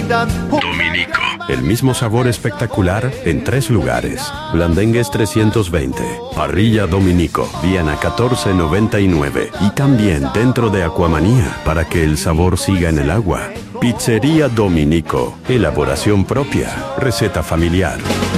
Dominico. El mismo sabor espectacular en 3 lugares. Blandengues 320, Parrilla Dominico, Viena 1499 y también dentro de Aquamanía para que el sabor siga en el agua. Pizzería Dominico, elaboración propia, receta familiar.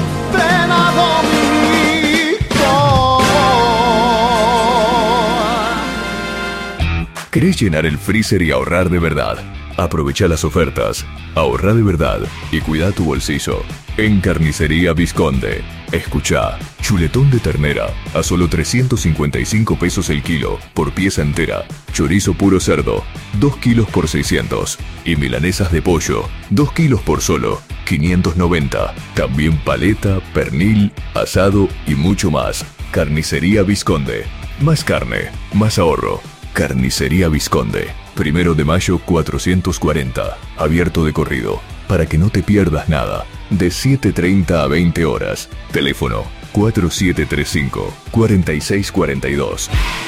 ¿Querés llenar el freezer y ahorrar de verdad? Aprovecha las ofertas, ahorra de verdad y cuida tu bolsillo. En Carnicería Visconde. Escuchá, chuletón de ternera a solo 355 pesos el kilo por pieza entera. Chorizo puro cerdo, 2 kilos por 600. Y milanesas de pollo, 2 kilos por solo 590. También paleta, pernil, asado y mucho más. Carnicería Visconde. Más carne, más ahorro. Carnicería Visconde. 1 de mayo 440. Abierto de corrido. Para que no te pierdas nada. De 7:30 a 20 horas. Teléfono 4735-4642.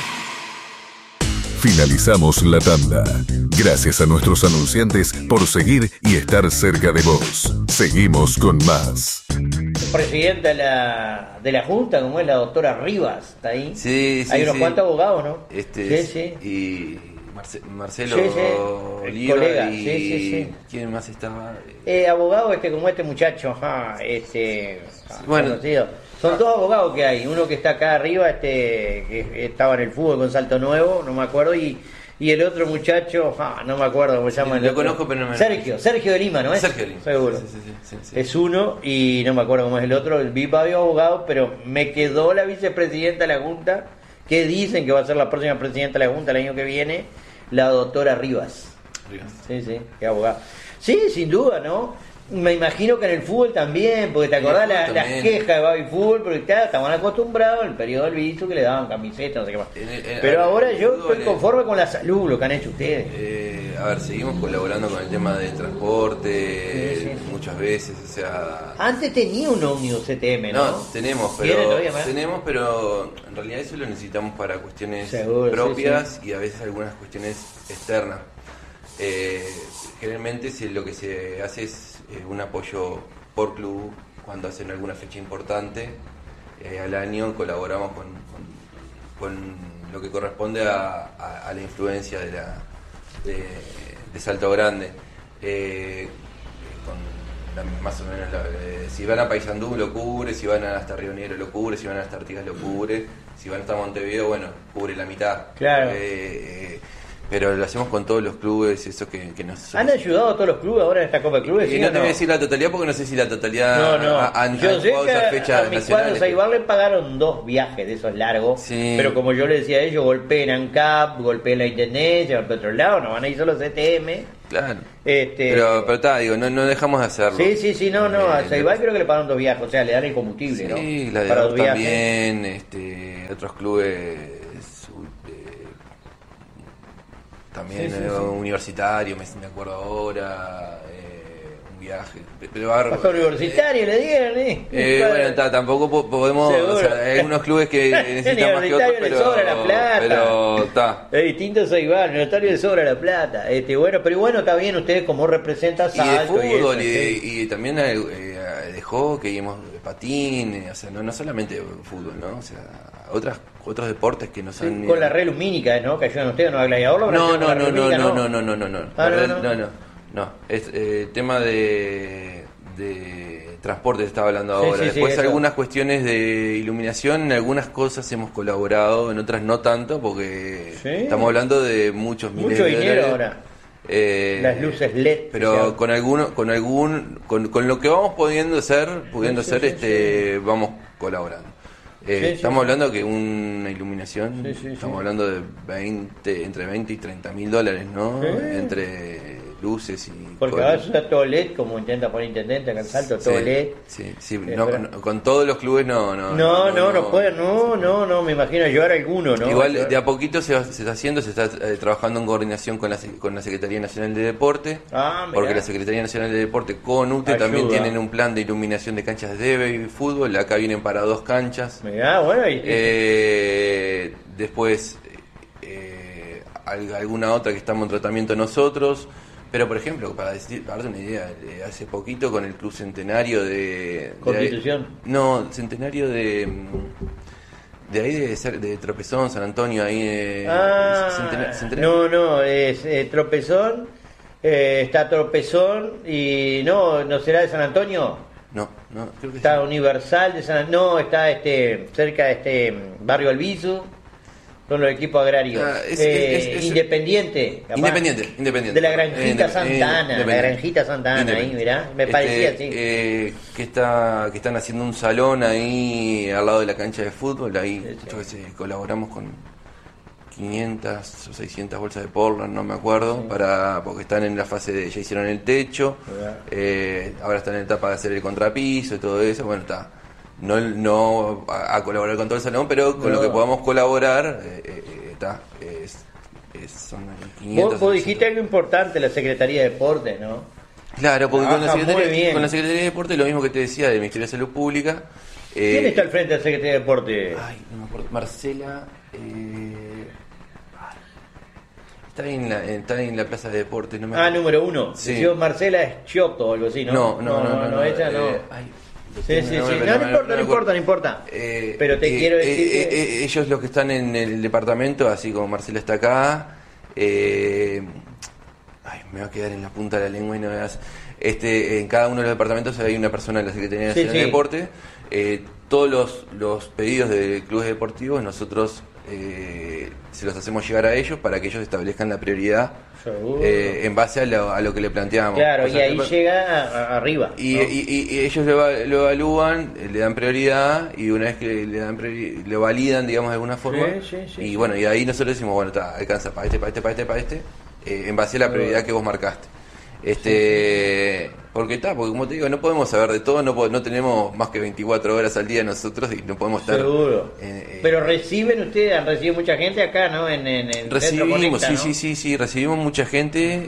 Finalizamos la tanda. Gracias a nuestros anunciantes por seguir y estar cerca de vos. Seguimos con más. Presidenta de la Junta, como es la doctora Rivas, ¿está ahí? Sí, Hay unos sí. cuantos abogados, ¿no? Sí. Y Marcelo Oliva colega, y sí. ¿quién más estaba? Abogado como este muchacho, bueno, conocido. Son 2 abogados que hay, uno que está acá arriba, que estaba en el fútbol con Salto Nuevo, no me acuerdo, y el otro muchacho, no me acuerdo cómo se llama. Lo conozco, pero no me... Sergio de Lima, ¿no es? Sergio de Lima. Seguro. Sí. Es uno y no me acuerdo cómo es el otro. El vi varios abogados, pero me quedó la vicepresidenta de la Junta, que dicen que va a ser la próxima presidenta de la Junta el año que viene, la doctora Rivas. Sí, qué abogado. Sí, sin duda, ¿no? Me imagino que en el fútbol también, porque te acordás las quejas de Baby Fútbol, porque estaban acostumbrados el periodo del visto que le daban camisetas, no sé qué más. Pero ahora yo estoy conforme con la salud, lo que han hecho ustedes. A ver, seguimos colaborando con el tema de transporte, muchas veces, o sea... Antes tenía un ómnibus CTM, ¿no? No, tenemos, pero en realidad eso lo necesitamos para cuestiones propias y a veces algunas cuestiones externas. Generalmente lo que se hace es un apoyo por club cuando hacen alguna fecha importante al año. Colaboramos con lo que corresponde a la influencia de Salto Grande, más o menos si van a Paysandú lo cubre, si van hasta Río Negro lo cubre, si van hasta Artigas lo cubre, si van hasta Montevideo, bueno, cubre la mitad. Claro. Pero lo hacemos con todos los clubes, eso que nos... ¿Han ayudado a todos los clubes ahora en esta Copa de Clubes? Y no te voy a decir la totalidad porque no sé si la totalidad han jugado esas fechas nacionales. A Ibar le pagaron 2 viajes de esos largos, pero como yo le decía a ellos, golpeen ANCAP, golpeen la Intendencia, golpeen otro lado, no van a ir solo CTM. Claro. Pero digo, no dejamos de hacerlo. Sí, no, a Saibal creo que le pagaron 2 viajes, o sea, le dan el combustible, ¿no? Sí, la de para Ibar también, otros clubes... También universitario, me acuerdo ahora, un viaje. Hasta universitario le dieron, bueno, tampoco podemos, o sea, hay algunos clubes que necesitan más que otros, pero... le sobra la plata. Pero está. Es distinto soy igual, universitario le sobra la plata. Pero está bien, ustedes como representan Salto. Y de fútbol, y también de hockey, de patín, o sea, no solamente fútbol, ¿no? O sea, otros deportes que nos han... Con la red lumínica, ¿no? Que ayudan ustedes, ¿no? A Gladiador. No. Es tema de transporte se estaba hablando ahora. Después algunas cuestiones de iluminación, en algunas cosas hemos colaborado, en otras no tanto, porque estamos hablando de muchos miles de dinero dólares. Ahora. Las luces LED. Pero con lo que vamos pudiendo hacer, vamos colaborando. Estamos hablando que una iluminación, estamos hablando de entre 20 y 30 mil dólares, ¿no? Entre luces y... Porque ahora se usa todo LED, como intenta poner intendente acá en Salto, todo LED. Con todos los clubes no me imagino llevar alguno, ¿no? Igual de a poquito se está haciendo, se está trabajando en coordinación con la Secretaría Nacional de Deporte, porque la Secretaría Nacional de Deporte con UTE también tienen un plan de iluminación de canchas de baby fútbol, acá vienen para 2 canchas. Después alguna otra que estamos en tratamiento nosotros, Pero, por ejemplo, para darte una idea, hace poquito con el Club Centenario de... ¿Constitución? No, Centenario de ahí de Tropezón, San Antonio, ahí... No, es Tropezón, está Tropezón y... ¿No será de San Antonio? No, creo que está sí. Universal de San Antonio, no, está cerca de Barrio Albizu. Son los equipos agrarios. Independiente. Independiente. De la Granjita Santana. La Granjita Santana, ahí, mirá. Me parecía así. Que están haciendo un salón ahí al lado de la cancha de fútbol. Ahí, yo que sé, colaboramos con 500 o 600 bolsas de Portland, no me acuerdo, porque están en la fase de... Ya hicieron el techo. Ahora están en la etapa de hacer el contrapiso y todo eso. Bueno, está. No a colaborar con todo el salón, pero con lo que podamos colaborar, son 500. Vos dijiste algo importante, la Secretaría de Deportes, ¿no? Claro, porque con la Secretaría de Deportes, lo mismo que te decía del Ministerio de Salud Pública. ¿Quién está al frente de la Secretaría de Deportes? Ay, no me acuerdo. Marcela. Está en la Plaza de Deportes. No me acuerdo. Número 1. Sí. Si Marcela es Chiotto o algo así, ¿no? No, ella no. Sí. No importa. Pero te quiero decir que... ellos los que están en el departamento, así como Marcela está acá, me va a quedar en la punta de la lengua y no veas. En cada uno de los departamentos hay una persona de la Secretaría Nacional de Deporte. Todos los pedidos de clubes deportivos nosotros se los hacemos llegar a ellos para que ellos establezcan la prioridad en base a lo que le planteamos. Claro, y ahí llega arriba. Y ellos lo evalúan, le dan prioridad, y una vez que le dan lo validan, digamos, de alguna forma. Y bueno, y ahí nosotros decimos, bueno, alcanza para este, en base a la prioridad que vos marcaste. Porque como te digo, no podemos saber de todo, no tenemos más que 24 horas al día nosotros y no podemos estar... Seguro. Pero ustedes han recibido mucha gente acá, ¿no? En recibimos, Conecta, ¿no? sí, recibimos mucha gente,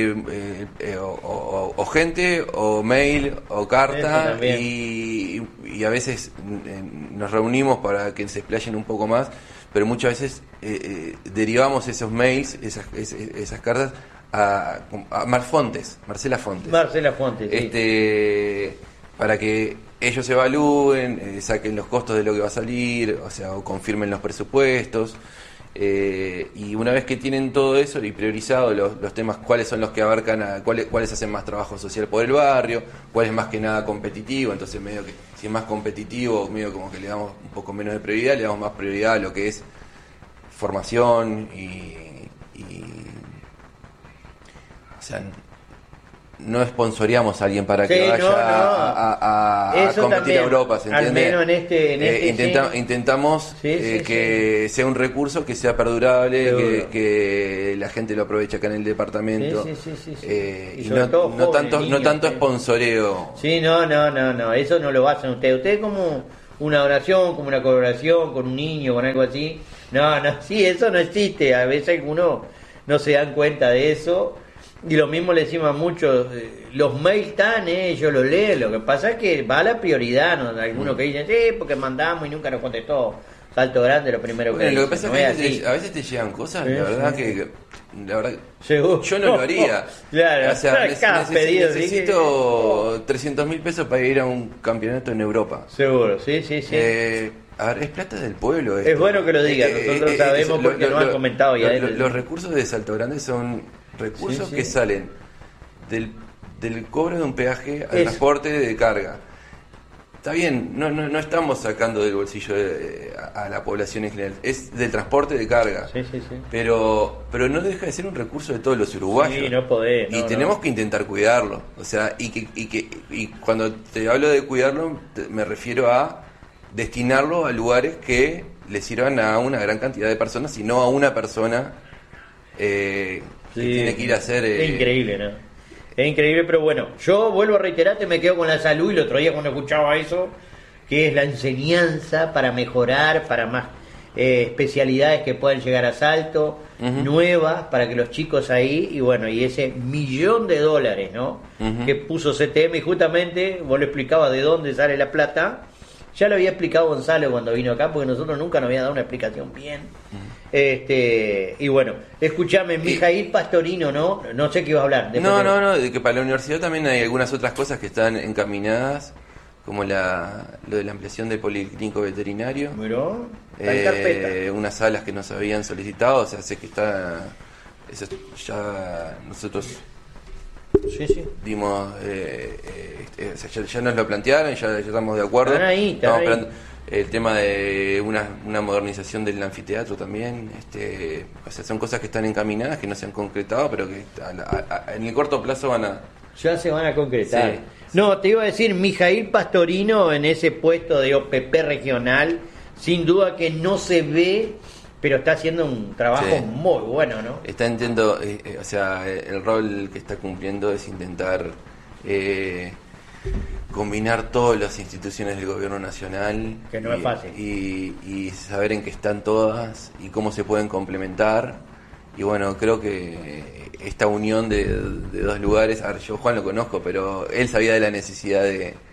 o gente, o mail, o carta, y a veces nos reunimos para que se explayen un poco más, pero muchas veces derivamos esos mails, esas cartas, a Marcela Fontes, sí. Para que ellos evalúen, saquen los costos de lo que va a salir, o confirmen los presupuestos, y una vez que tienen todo eso y priorizado los temas, cuáles son los que abarcan, cuáles hacen más trabajo social por el barrio, cuál es más que nada competitivo, entonces medio que si es más competitivo, medio como que le damos un poco menos de prioridad, le damos más prioridad a lo que es formación y o sea, no sponsoreamos a alguien para que vaya a competir también, a Europa, ¿se entiende? Al menos intentamos que sea un recurso que sea perdurable, que la gente lo aproveche acá en el departamento. Y no tanto sponsoreo. Sí, no, eso no lo hacen ustedes. Ustedes como una donación, como una colaboración con un niño, con algo así. No, eso no existe. A veces algunos no se dan cuenta de eso. Y lo mismo le decimos a muchos, los mails están, ellos los leen, lo que pasa es que va a la prioridad, ¿no? Algunos que dicen, porque mandamos y nunca nos contestó. Salto grande, lo primero que lo que pasa es que a veces te llegan cosas, la verdad yo no lo haría. Claro, o sea, necesito 300.000 pesos para ir a un campeonato en Europa. Seguro, sí. A ver, es plata del pueblo esto. Es bueno que lo digas, nosotros sabemos porque nos han comentado ya. Los recursos de Salto Grande son recursos que salen del cobro de un peaje al transporte de carga. Está bien, no estamos sacando del bolsillo a la población en general, es del transporte de carga. Sí. Pero no deja de ser un recurso de todos los uruguayos. Sí, no podés. Tenemos que intentar cuidarlo. O sea, y cuando te hablo de cuidarlo, me refiero a destinarlo a lugares que le sirvan a una gran cantidad de personas y no a una persona que tiene que ir a hacer... Es increíble, ¿no? Es increíble, pero bueno, yo vuelvo a reiterarte, me quedo con la salud, y el otro día cuando escuchaba eso, que es la enseñanza para mejorar, para más especialidades que puedan llegar a Salto, nuevas, para que los chicos ahí, y bueno, y ese $1.000.000, ¿no? Que puso CTM, y justamente vos lo explicabas de dónde sale la plata. Ya lo había explicado Gonzalo cuando vino acá, porque nosotros nunca nos había dado una explicación bien. Y bueno, escúchame, Mijail Pastorino, no sé qué iba a hablar. No, de que para la universidad también hay algunas otras cosas que están encaminadas, como lo de la ampliación del policlínico veterinario. Miró, está en carpeta. Unas salas que nos habían solicitado, o sea, sé que está... Eso ya nosotros dimos... o sea, ya nos lo plantearon, ya estamos de acuerdo. Estamos esperando el tema de una modernización del anfiteatro también. O sea, son cosas que están encaminadas, que no se han concretado, pero que en el corto plazo ya se van a concretar. Sí. No, te iba a decir, Mijail Pastorino en ese puesto de OPP regional, sin duda que no se ve, pero está haciendo un trabajo muy bueno, ¿no? Está intentando, o sea, el rol que está cumpliendo es intentar combinar todas las instituciones del gobierno nacional. Que no es fácil. Y saber en qué están todas y cómo se pueden complementar. Y bueno, creo que esta unión de dos lugares, a ver, yo Juan lo conozco, pero él sabía de la necesidad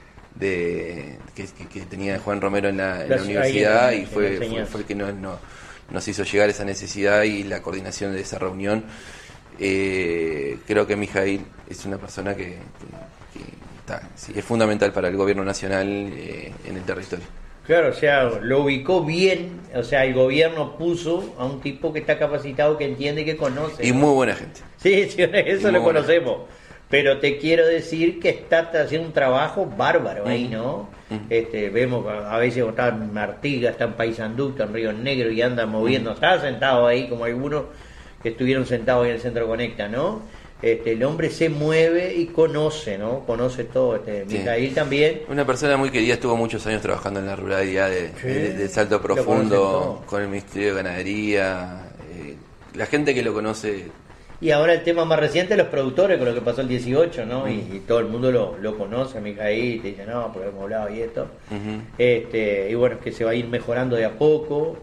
que tenía Juan Romero en la universidad, y fue el que nos hizo llegar esa necesidad y la coordinación de esa reunión. Creo que Mijail es una persona que es fundamental para el gobierno nacional en el territorio. Claro, o sea, lo ubicó bien, o sea, el gobierno puso a un tipo que está capacitado, que entiende y que conoce. Y muy buena gente. Sí, eso lo conocemos. Pero te quiero decir que está haciendo un trabajo bárbaro ahí, ¿no? Vemos a veces está en Artigas, está en Paysandú, está en Río Negro y anda moviendo. Está sentado ahí como algunos que estuvieron sentados ahí en el Centro Conecta, ¿no? El hombre se mueve y conoce, ¿no? Conoce todo. Mijail también. Una persona muy querida, estuvo muchos años trabajando en la ruralidad de Salto Profundo, con el Ministerio de Ganadería. La gente que lo conoce. Y ahora el tema más reciente, los productores, con lo que pasó el 18, ¿no? Y todo el mundo lo conoce, Mijail, te dice, no, porque hemos hablado y esto. Y bueno, es que se va a ir mejorando de a poco.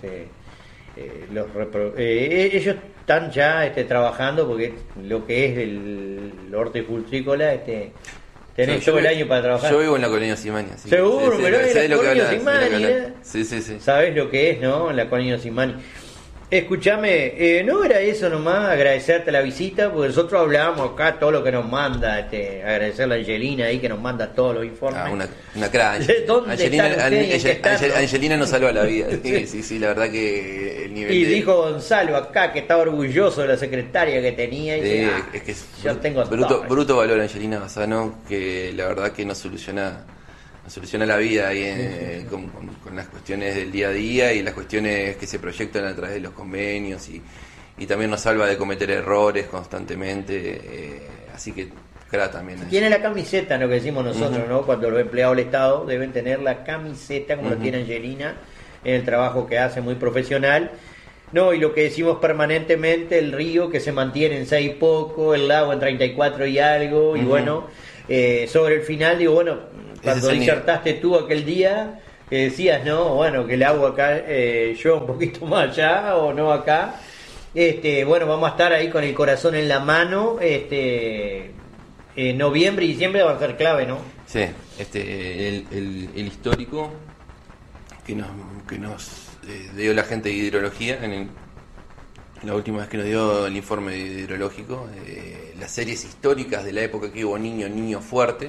Ellos están ya trabajando, porque lo que es el hortifrutícola, tenés todo el año para trabajar. Yo vivo en la colonia Simani. Seguro, pero en la colonia Simani, Sí. Sabés lo que es, ¿no? En la colonia Simani. Escúchame, no era eso nomás, agradecerte la visita, porque nosotros hablábamos acá todo lo que nos manda, agradecerle a Angelina ahí que nos manda todos los informes. Una crack. Angelina nos salva la vida. Sí, la verdad que el nivel. Y dijo Gonzalo acá que estaba orgulloso de la secretaria que tenía. Y es que yo tengo bruto valor Angelina Bassano, que la verdad que nos soluciona la vida ahí con las cuestiones del día a día y las cuestiones que se proyectan a través de los convenios, y también nos salva de cometer errores constantemente, así que también tiene la camiseta, lo que decimos nosotros, ¿no? Cuando los empleados del Estado deben tener la camiseta como lo tiene Angelina en el trabajo que hace, muy profesional. No, y lo que decimos permanentemente, el río que se mantiene en 6 y poco, el lago en 34 y algo, y bueno, sobre el final digo, bueno, cuando disertaste tú aquel día, que decías, no, bueno, que el agua acá yo un poquito más allá o no acá, bueno, vamos a estar ahí con el corazón en la mano, noviembre y diciembre va a ser clave, ¿no? Sí, el histórico que nos dio la gente de hidrología la última vez que nos dio el informe hidrológico, las series históricas de la época que hubo niño fuerte,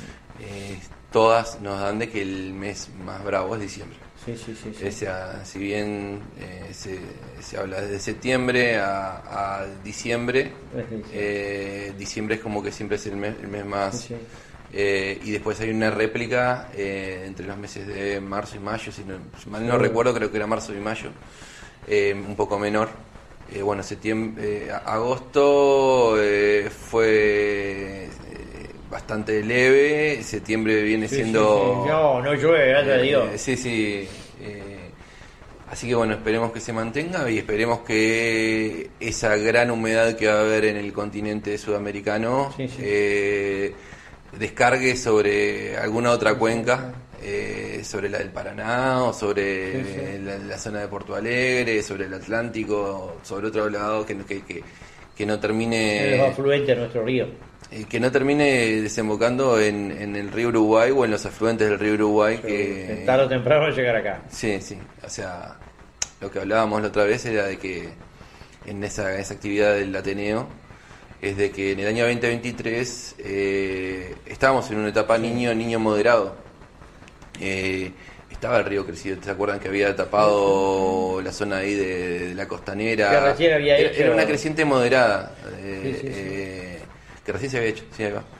todas nos dan de que el mes más bravo es diciembre. Sí. O sea, si bien se habla desde septiembre a diciembre, diciembre es como que siempre es el mes más. Sí. Y después hay una réplica entre los meses de marzo y mayo, si mal no recuerdo, creo que era marzo y mayo, un poco menor. Bueno, septiembre, agosto fue bastante leve, septiembre viene siendo... Sí. No llueve, gracias a Dios. Sí. Así que bueno, esperemos que se mantenga y esperemos que esa gran humedad que va a haber en el continente sudamericano descargue sobre alguna otra cuenca, sobre la del Paraná o sobre la zona de Porto Alegre, sobre el Atlántico, sobre otro lado, que no termine... En los afluentes de nuestro río. Que no termine desembocando en el río Uruguay o en los afluentes del río Uruguay, que tarde o temprano va a llegar acá. Sí, o sea, lo que hablábamos la otra vez era de que en esa actividad del Ateneo, es de que en el año 2023 estábamos en una etapa niño moderado. Estaba el río crecido, ¿se acuerdan que había tapado la zona ahí de la costanera? Que recién había hecho. Era una creciente moderada, que recién se había hecho, sí, ahí va.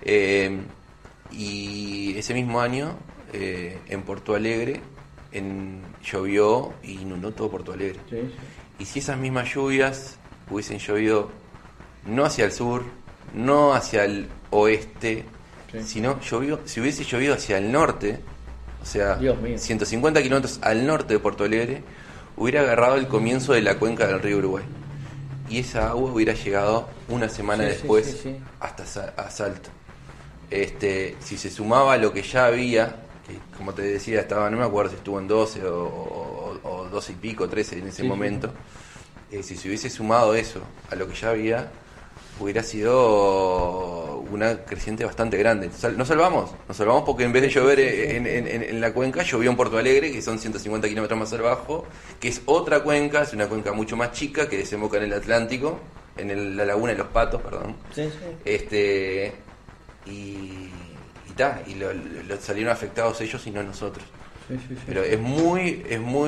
Y ese mismo año, en Porto Alegre, llovió y inundó todo Porto Alegre. Sí, sí. Y si esas mismas lluvias hubiesen llovido no hacia el sur, no hacia el oeste, sino si hubiese llovido hacia el norte, o sea, 150 kilómetros al norte de Porto Alegre, hubiera agarrado el comienzo de la cuenca del río Uruguay. Y esa agua hubiera llegado una semana después hasta a Salto. Si se sumaba lo que ya había, que como te decía, estaba, no me acuerdo si estuvo en 12 o 12 y pico, 13 en ese momento, si se hubiese sumado eso a lo que ya había, hubiera sido una creciente bastante grande. Nos salvamos porque en vez de llover en la cuenca, llovió en Porto Alegre, que son 150 kilómetros más abajo, que es otra cuenca, es una cuenca mucho más chica, que desemboca en el Atlántico, la laguna de los Patos, perdón. Y salieron afectados ellos y no nosotros. Pero es muy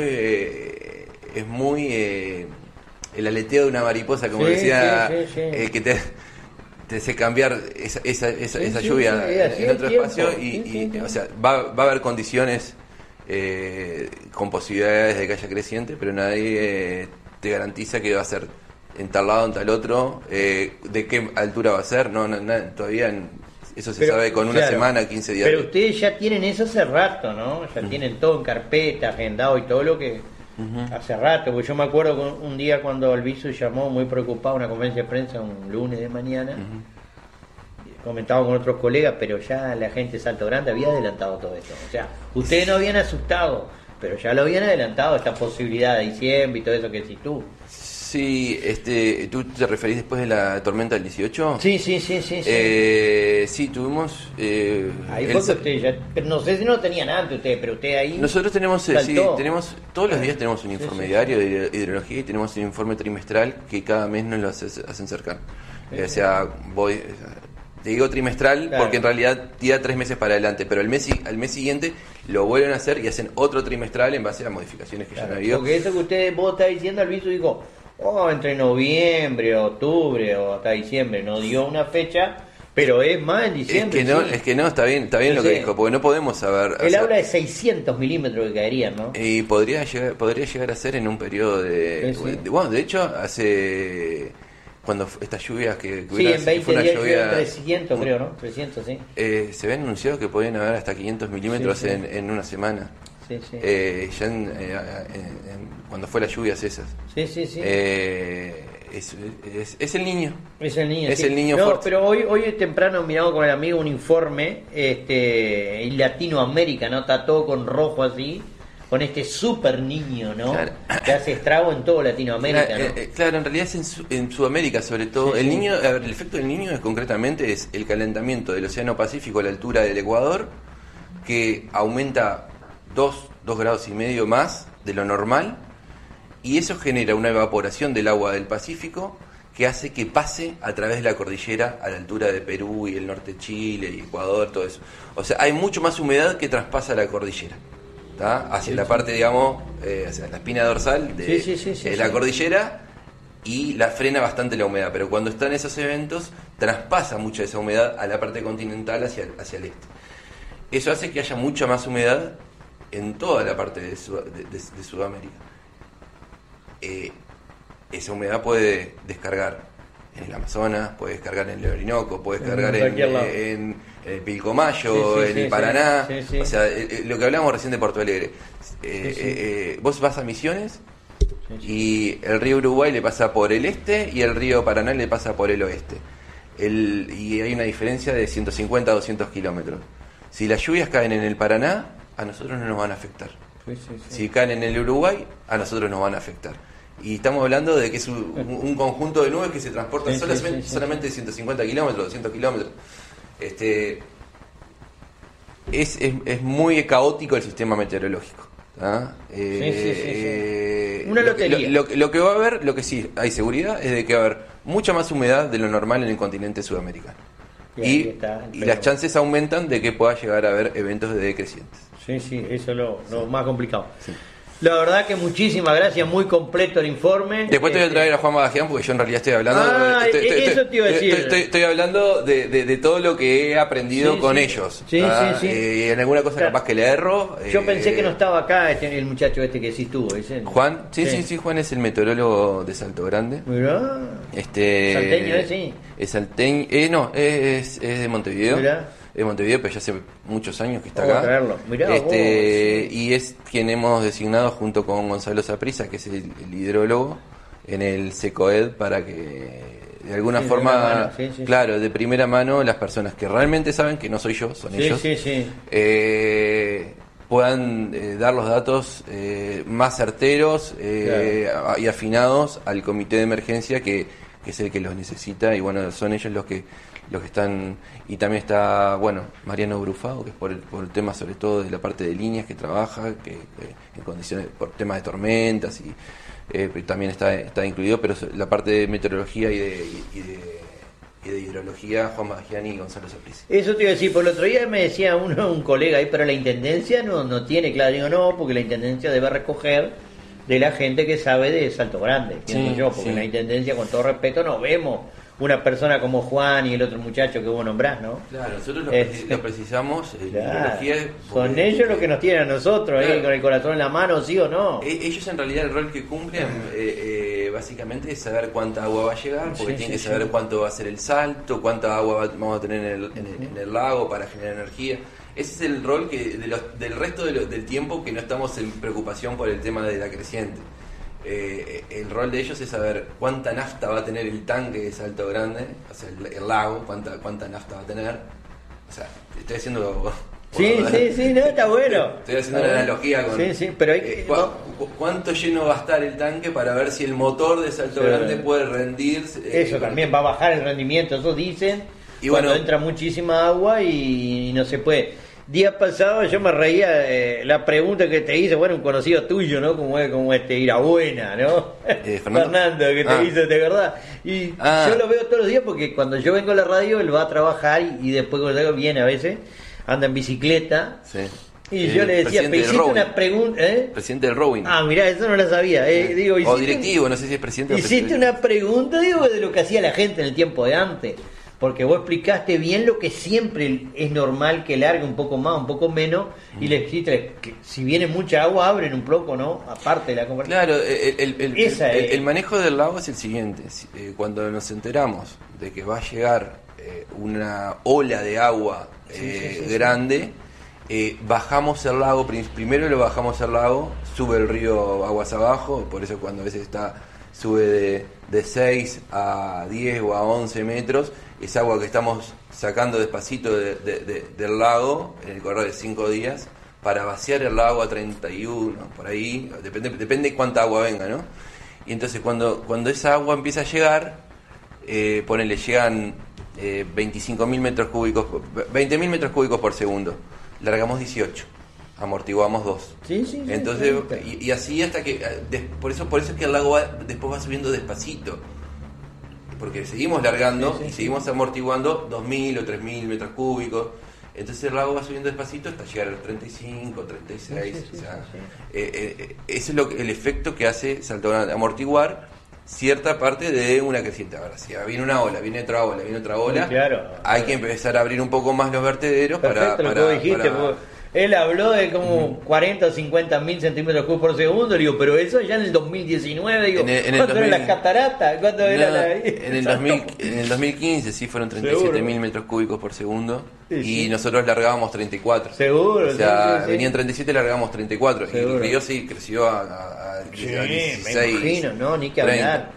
el aleteo de una mariposa, como decía, que te hace cambiar esa lluvia en otro espacio y o sea, va a haber condiciones con posibilidades de que haya creciente, pero nadie te garantiza que va a ser en tal lado, en tal otro, de qué altura va a ser, todavía eso se sabe con una semana, 15 días. Pero ustedes ya tienen eso hace rato, ¿no? Ya tienen todo en carpeta, agendado y todo lo que hace rato, porque yo me acuerdo un día cuando Albizu llamó muy preocupado a una conferencia de prensa un lunes de mañana, comentaba con otros colegas, pero ya la gente de Salto Grande había adelantado todo esto. O sea, ustedes no habían asustado, pero ya lo habían adelantado, esta posibilidad de diciembre y todo eso que decís tú. Sí, ¿tú te referís después de la tormenta del 18? Sí. Sí, tuvimos... ahí fue que ustedes ya... Pero no sé si no tenían antes ustedes, pero ustedes ahí... Nosotros tenemos, todos los días tenemos un informe diario de hidrología y tenemos un informe trimestral que cada mes nos lo hacen cercano. O sea, te digo trimestral porque en realidad tira 3 meses para adelante, pero al mes siguiente lo vuelven a hacer y hacen otro trimestral en base a modificaciones que ya no ha habido. Porque eso que vos estás diciendo, Albizu dijo... entre noviembre, octubre o hasta diciembre, no dio una fecha, pero es más en diciembre. Es que no, está bien lo que dijo, porque no podemos saber. Él habla de 600 milímetros que caerían, ¿no? Y podría llegar a ser en un periodo de hecho, hace cuando estas lluvias que en 20 días lluvia 300, creo, ¿no? 300, sí. Se habían anunciado que podían haber hasta 500 milímetros en una semana. Ya cuando fue las lluvias esas. Es el niño. Es el niño fuerte. Pero hoy temprano miramos con el amigo un informe en Latinoamérica, ¿no? Está todo con rojo así, con este super niño, ¿no? Claro. Que hace estrago en todo Latinoamérica, ¿no? Claro, en realidad es en Sudamérica sobre todo. El niño, el efecto del niño concretamente es el calentamiento del Océano Pacífico a la altura del Ecuador, que aumenta 2 grados y medio más de lo normal, y eso genera una evaporación del agua del Pacífico que hace que pase a través de la cordillera a la altura de Perú y el norte de Chile y Ecuador, todo eso. O sea, hay mucho más humedad que traspasa la cordillera, ¿tá? Hacia la parte, digamos, hacia la espina dorsal de la cordillera, y la frena bastante la humedad, pero cuando están esos eventos traspasa mucha de esa humedad a la parte continental hacia el este. Eso hace que haya mucha más humedad en toda la parte de Sudamérica. Esa humedad puede descargar en el Amazonas, puede descargar en el Orinoco, puede descargar en el Pilcomayo, en el Paraná. O sea, lo que hablábamos recién de Porto Alegre. Vos vas a Misiones y el río Uruguay le pasa por el este y el río Paraná le pasa por el oeste. Y hay una diferencia de 150 a 200 kilómetros. Si las lluvias caen en el Paraná, a nosotros no nos van a afectar. Si caen en el Uruguay, a nosotros nos van a afectar. Y estamos hablando de que es un conjunto de nubes que se transportan solamente 150 kilómetros, 200 kilómetros. Es muy caótico el sistema meteorológico. Una lotería. Lo que va a haber, lo que sí hay seguridad, es de que va a haber mucha más humedad de lo normal en el continente sudamericano. Y las chances aumentan de que pueda llegar a haber eventos de decrecientes. Sí, eso es lo más complicado. Sí. La verdad que muchísimas gracias, muy completo el informe. Después te voy a traer a Juan Badajian porque yo en realidad estoy hablando... Eso te iba a decir. Estoy hablando de todo lo que he aprendido con ellos. Sí. En alguna cosa capaz que le erro. Yo pensé que no estaba acá el muchacho que sí estuvo. Juan, sí, Juan es el meteorólogo de Salto Grande. Mirá. Salteño, sí. Es salteño, no, es de Montevideo. Mirá. De Montevideo, pero ya hace muchos años que está acá. Mirá, y es quien hemos designado junto con Gonzalo Saprissa, que es el hidrólogo, en el SECOED, para que de alguna forma, claro, de primera mano, las personas que realmente saben, que no soy yo, son ellos, puedan dar los datos más certeros y afinados al comité de emergencia, que es el que los necesita, y bueno, son ellos los que están. Y también está, Mariano Brufao, que es por el tema sobre todo de la parte de líneas que trabaja, que en condiciones, por temas de tormentas, y también está incluido, pero la parte de meteorología y de hidrología, Juan Badajian y Gonzalo Saprissa. Eso te iba a decir, por el otro día me decía un colega ahí, pero la intendencia no tiene, claro, digo no, porque la intendencia debe recoger de la gente que sabe de Salto Grande, pienso yo, porque en la intendencia, con todo respeto, no vemos una persona como Juan y el otro muchacho que vos nombrás, ¿no? Claro, nosotros lo precisamos. Claro. Son ellos los que nos tienen a nosotros, claro, con el corazón en la mano, sí o no. Ellos en realidad el rol que cumplen básicamente es saber cuánta agua va a llegar, porque tienen que saber cuánto va a ser el salto, cuánta agua vamos a tener en el lago para generar energía. Ese es el rol que del resto del tiempo que no estamos en preocupación por el tema de la creciente. El rol de ellos es saber cuánta nafta va a tener el tanque de Salto Grande, o sea, el lago, cuánta nafta va a tener. O sea, estoy haciendo... no, está bueno. Estoy haciendo una analogía con... pero ¿cuánto lleno va a estar el tanque para ver si el motor de Salto Grande puede rendir? Eso también va a bajar el rendimiento, eso dicen, y cuando entra muchísima agua y no se puede... Día pasado yo me reía la pregunta que te hizo, un conocido tuyo, ¿no? Como Irabuena, ¿no? Fernando, que te hizo, de verdad. Y yo lo veo todos los días porque cuando yo vengo a la radio él va a trabajar y después cuando viene a veces, anda en bicicleta. Sí. Y yo le decía, pero hiciste una pregunta, Presidente del Rowing. Mirá, eso no lo sabía. Digo, o directivo, no sé si es presidente o hiciste una pregunta, de lo que hacía la gente en el tiempo de antes. Porque vos explicaste bien lo que siempre es normal que largue un poco más, un poco menos, y le dijiste que si viene mucha agua abren un poco, ¿no? Aparte de la conversación. Claro, el manejo del lago es el siguiente. Cuando nos enteramos de que va a llegar una ola de agua grande, bajamos el lago, primero lo bajamos al lago, sube el río aguas abajo, por eso cuando a veces sube de 6 a 10 o a 11 metros, es agua que estamos sacando despacito del lago en el correr de 5 días para vaciar el lago a 31, por ahí, depende cuánta agua venga, ¿no? Y entonces cuando esa agua empieza a llegar, llegan 25.000 metros cúbicos, 20.000 metros cúbicos por segundo, largamos 18. Amortiguamos 2. Entonces, y así hasta que por eso es que el lago después va subiendo despacito, porque seguimos largando y seguimos amortiguando 2.000 o 3.000 metros cúbicos. Entonces el lago va subiendo despacito hasta llegar a los 35, 36. Ese es el efecto que hace Salto Grande, amortiguar cierta parte de una creciente. Ahora, si viene una ola, viene otra ola, hay que empezar a abrir un poco más los vertederos. Perfecto, lo que vos dijiste, él habló de como 40 o 50 mil centímetros cúbicos por segundo. Le digo, pero eso ya en el 2019. Digo, ¿cuánto eran las cataratas? ¿Cuánto era en el 2015 sí fueron 37 mil metros cúbicos por segundo. Y nosotros largábamos 34. Seguro. O sea, venían 37 y largábamos 34. Seguro. Y el río sí creció a 16. Me imagino, no, ni que hablar.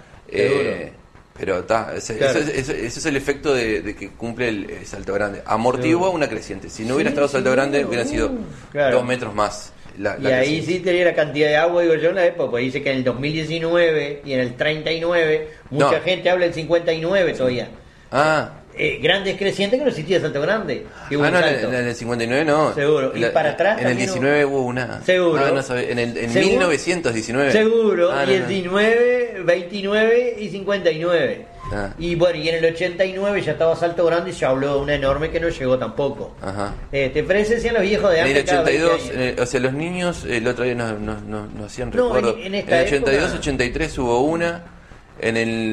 Pero ese es el efecto de que cumple el Salto Grande. Amortigua una creciente. Si no hubiera estado Salto Grande, hubieran sido 2 metros más. Y ahí sí tenía la cantidad de agua, digo yo, en la época. Pues dice que en el 2019 y en el 39, mucha gente habla del 59 todavía. Grandes Crecientes, que no existía Salto Grande. No, en el 59 no. Seguro. Y para atrás en el 19 hubo una. Seguro. No sabía. En 1919. Seguro. No, y el 19, 29 y 59. Y bueno, y en el 89 ya estaba Salto Grande y se habló de una enorme que no llegó tampoco. Ajá. Pero ese decían los viejos de antes. En el 82, o sea, los niños, el otro día nos hacían recuerdo. En el 82, época... 83 hubo una. En el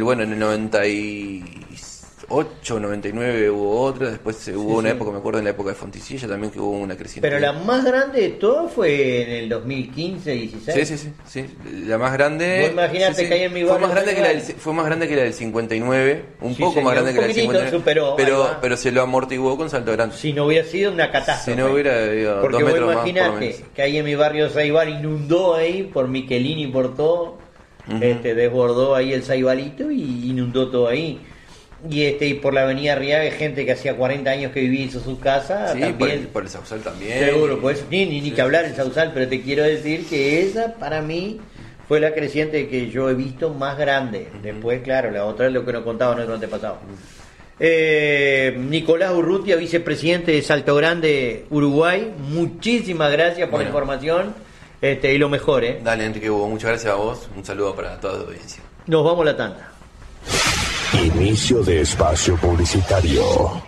98, 99 hubo otra. Después hubo una época, me acuerdo, en la época de Fontecilla también, que hubo una creciente. Pero la más grande de todas fue en el 2015, 16. Sí. La más grande. Vos imaginate que hay en mi barrio. Fue más grande que la del 59. Un poco más grande que la del 59. Superó, pero se lo amortiguó con Salto Grande. Si no hubiera sido una catástrofe. Si no hubiera. Porque 2 vos metros imaginate más que ahí en mi barrio Saibal inundó ahí por Michelini y por todo. Desbordó ahí el Saibalito y inundó todo ahí. Y por la avenida Arriaga hay gente que hacía 40 años que vivía hizo su casa. Sí, también. Por el Sausal también. Seguro, por eso ni que hablar el Sausal, pero te quiero decir que esa para mí fue la creciente que yo he visto más grande. Después, claro, la otra es lo que nos contaba nuestro antepasado. Nicolás Urrutia, vicepresidente de Salto Grande, Uruguay, muchísimas gracias por la información. Y lo mejor, Dale, Enrique Hugo, muchas gracias a vos. Un saludo para toda la audiencia. Nos vamos a la tanda. Inicio de espacio publicitario.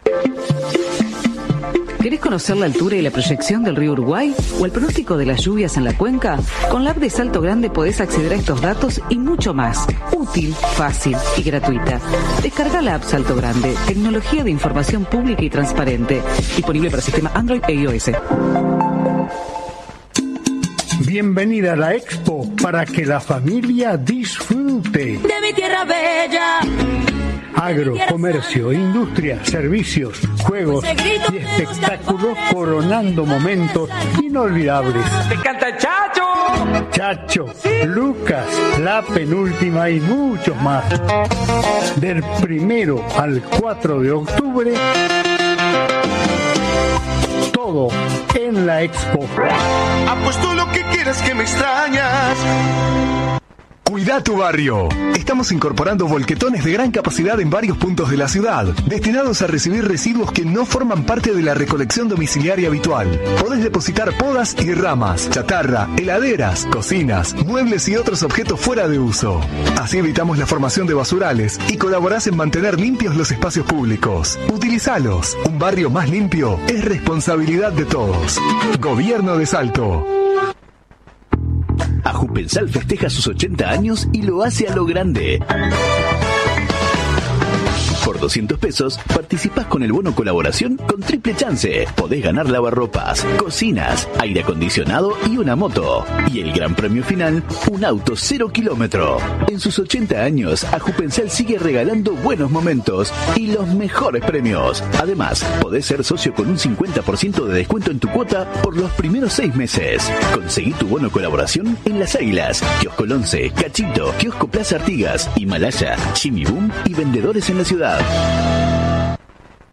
¿Querés conocer la altura y la proyección del río Uruguay o el pronóstico de las lluvias en la cuenca? Con la app de Salto Grande podés acceder a estos datos y mucho más. Útil, fácil y gratuita. Descarga la app Salto Grande, tecnología de información pública y transparente. Disponible para sistema Android e iOS. Bienvenida a la Expo para que la familia disfrute. De mi tierra bella. Agro, comercio, industria, servicios, juegos y espectáculos coronando momentos inolvidables. ¡Te canta el Chacho! Chacho, Lucas, La Penúltima y muchos más. Del 1 al 4 de octubre, todo en la Expo. Apuesto lo que quieras que me extrañas. Cuida tu barrio. Estamos incorporando volquetones de gran capacidad en varios puntos de la ciudad, destinados a recibir residuos que no forman parte de la recolección domiciliaria habitual. Podés depositar podas y ramas, chatarra, heladeras, cocinas, muebles y otros objetos fuera de uso. Así evitamos la formación de basurales y colaborás en mantener limpios los espacios públicos. Utilizalos. Un barrio más limpio es responsabilidad de todos. Gobierno de Salto. Ajupensal festeja sus 80 años y lo hace a lo grande. Por 200 pesos participás con el bono colaboración con triple chance. Podés ganar lavarropas, cocinas, aire acondicionado y una moto. Y el gran premio final, un auto 0 kilómetro. En sus 80 años, Ajupensal sigue regalando buenos momentos y los mejores premios. Además, podés ser socio con un 50% de descuento en tu cuota por los primeros 6 meses. Conseguí tu bono colaboración en Las Águilas, Kiosco Once, Cachito, Kiosco Plaza Artigas, Himalaya, Jimmy Boom y vendedores en la ciudad.